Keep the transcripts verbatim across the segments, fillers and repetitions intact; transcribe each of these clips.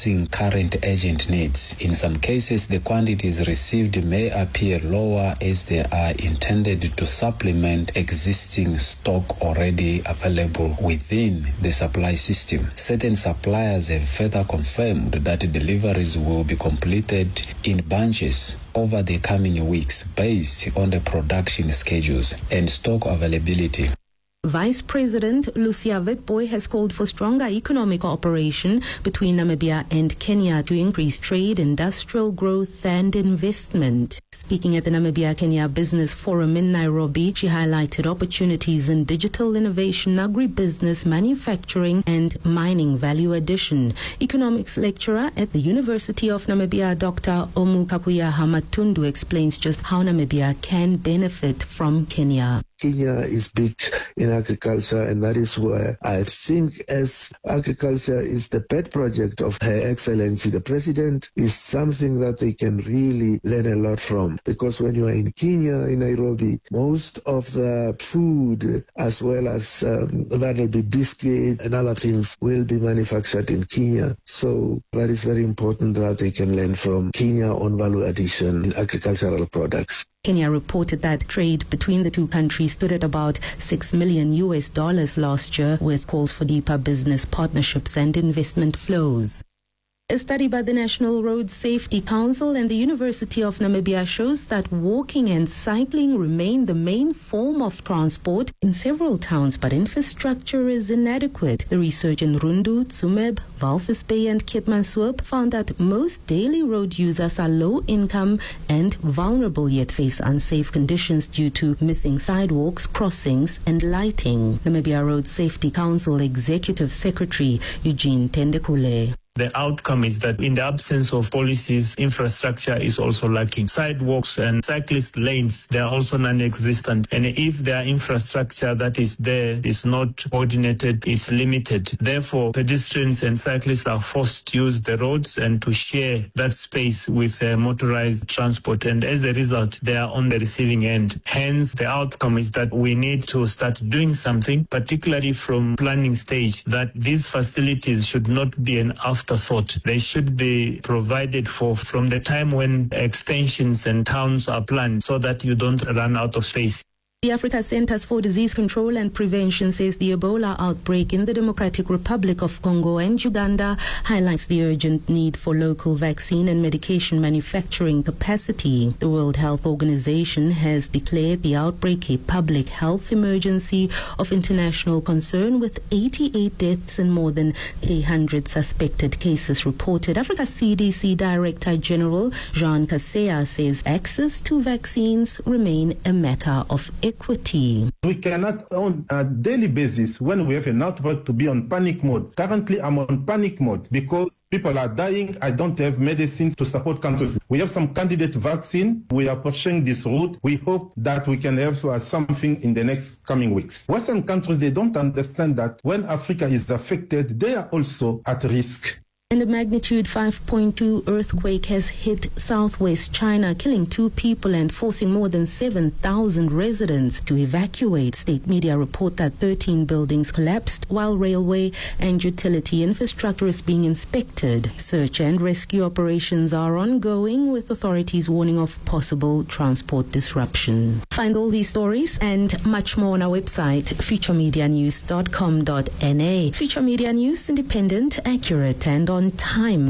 surpassing current urgent needs. In some cases, the quantities received may appear lower as they are intended to supplement existing stock already available within the supply system. Certain suppliers have further confirmed that deliveries will be completed in bunches over the coming weeks based on the production schedules and stock availability. Vice President Lucia Witbooi has called for stronger economic cooperation between Namibia and Kenya to increase trade, industrial growth and investment. Speaking at the Namibia-Kenya Business Forum in Nairobi, she highlighted opportunities in digital innovation, agribusiness, manufacturing and mining value addition. Economics lecturer at the University of Namibia, Doctor Omukakuya Hamatundu, explains just how Namibia can benefit from Kenya. Kenya is big in agriculture, and that is where I think as agriculture is the pet project of Her Excellency the President, is something that they can really learn a lot from. Because when you are in Kenya, in Nairobi, most of the food as well as um, that will be biscuit and other things will be manufactured in Kenya. So that is very important that they can learn from Kenya on value addition in agricultural products. Kenya reported that trade between the two countries stood at about six million U S dollars last year, with calls for deeper business partnerships and investment flows. A study by the National Road Safety Council and the University of Namibia shows that walking and cycling remain the main form of transport in several towns, but infrastructure is inadequate. The research in Rundu, Tsumeb, Walvis Bay and Keetmanshoop found that most daily road users are low income and vulnerable, yet face unsafe conditions due to missing sidewalks, crossings and lighting. Namibia Road Safety Council Executive Secretary Eugene Tendekule. The outcome is that in the absence of policies, infrastructure is also lacking. Sidewalks and cyclist lanes, they are also non-existent. And if their infrastructure that is there is not coordinated, it's limited. Therefore, pedestrians and cyclists are forced to use the roads and to share that space with uh, motorized transport. And as a result, they are on the receiving end. Hence, the outcome is that we need to start doing something, particularly from planning stage, that these facilities should not be an after Thought. They should be provided for from the time when extensions and towns are planned so that you don't run out of space. The Africa Centers for Disease Control and Prevention says the Ebola outbreak in the Democratic Republic of Congo and Uganda highlights the urgent need for local vaccine and medication manufacturing capacity. The World Health Organization has declared the outbreak a public health emergency of international concern, with eighty-eight deaths and more than three hundred suspected cases reported. Africa C D C Director General Jean Kaseya says access to vaccines remain a matter of equity. We cannot on a daily basis, when we have an outbreak, to be on panic mode. Currently, I'm on panic mode because people are dying. I don't have medicines to support countries. We have some candidate vaccine. We are pursuing this route. We hope that we can have uh, something in the next coming weeks. Western countries, they don't understand that when Africa is affected, they are also at risk. And a magnitude five point two earthquake has hit southwest China, killing two people and forcing more than seven thousand residents to evacuate. State media report that thirteen buildings collapsed while railway and utility infrastructure is being inspected. Search and rescue operations are ongoing, with authorities warning of possible transport disruption. Find all these stories and much more on our website, future media news dot com dot n a. Future Media News, independent, accurate and on time.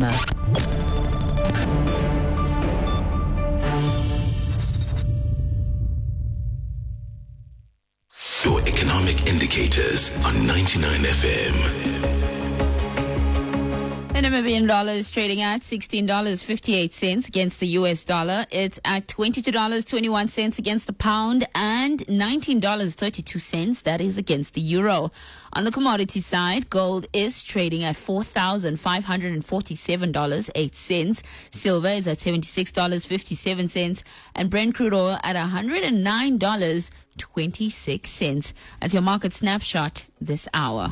Your economic indicators on ninety-nine F M. The Namibian dollar is trading at sixteen dollars and fifty-eight cents against the U S dollar. It's at twenty-two dollars and twenty-one cents against the pound and nineteen dollars and thirty-two cents, that is, against the euro. On the commodity side, gold is trading at four thousand five hundred forty-seven dollars and eight cents. Silver is at seventy-six dollars and fifty-seven cents. And Brent crude oil at one hundred nine dollars and twenty-six cents. That's your market snapshot this hour.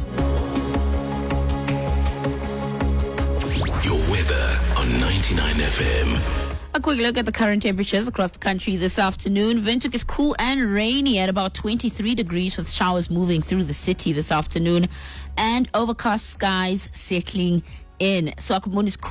Your weather on ninety-nine F M. A quick look at the current temperatures across the country this afternoon. Windhoek is cool and rainy at about twenty-three degrees, with showers moving through the city this afternoon and overcast skies settling in. Swakopmund is cool